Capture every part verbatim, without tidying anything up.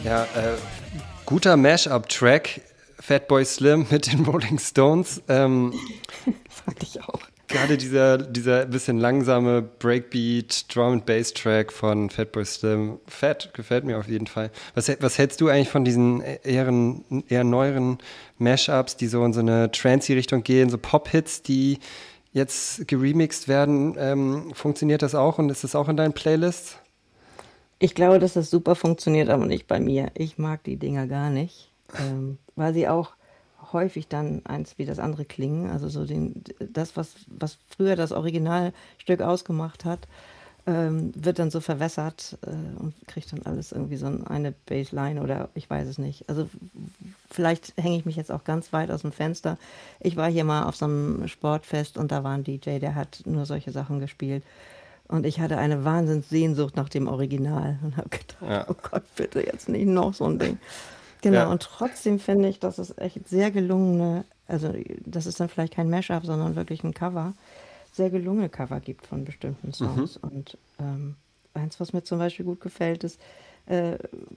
Ja, äh, guter Mash-up-Track, Fatboy Slim mit den Rolling Stones. Ähm, Fand ich auch. Gerade dieser, dieser bisschen langsame Breakbeat, Drum and Bass Track von Fatboy Slim, fett, gefällt mir auf jeden Fall. Was, was hältst du eigentlich von diesen eher, eher neueren Mashups, die so in so eine Trancy-Richtung gehen, so Pop-Hits, die jetzt geremixed werden? Ähm, funktioniert das auch und ist das auch in deinen Playlists? Ich glaube, dass das super funktioniert, aber nicht bei mir. Ich mag die Dinger gar nicht, ähm, weil sie auch häufig dann eins wie das andere klingen. Also so den, das, was, was früher das Originalstück ausgemacht hat, ähm, wird dann so verwässert äh, und kriegt dann alles irgendwie so eine Bassline oder ich weiß es nicht. Also vielleicht hänge ich mich jetzt auch ganz weit aus dem Fenster. Ich war hier mal auf so einem Sportfest und da war ein D J, der hat nur solche Sachen gespielt. Und ich hatte eine Wahnsinnssehnsucht nach dem Original und habe gedacht, Ja, oh Gott, bitte jetzt nicht noch so ein Ding. Genau, ja. und trotzdem finde ich, dass es echt sehr gelungene, also das ist dann vielleicht kein Mashup, sondern wirklich ein Cover, sehr gelungene Cover gibt von bestimmten Mhm. Songs. Und ähm, eins, was mir zum Beispiel gut gefällt, ist äh,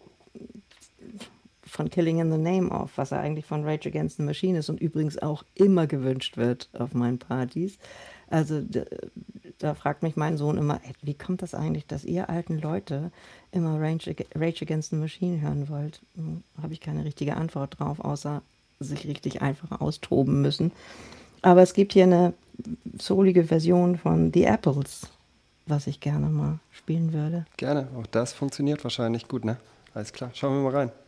von Killing in the Name of, was ja eigentlich von Rage Against the Machine ist und übrigens auch immer gewünscht wird auf meinen Partys. Also d- da fragt mich mein Sohn immer, ey, wie kommt das eigentlich, dass ihr alten Leute immer Rage, Ag- Rage Against the Machine hören wollt? Hm, habe ich keine richtige Antwort drauf, außer sich richtig einfach austoben müssen. Aber es gibt hier eine soulige Version von The Apples, was ich gerne mal spielen würde. Gerne. Auch das funktioniert wahrscheinlich gut, ne? Alles klar. Schauen wir mal rein.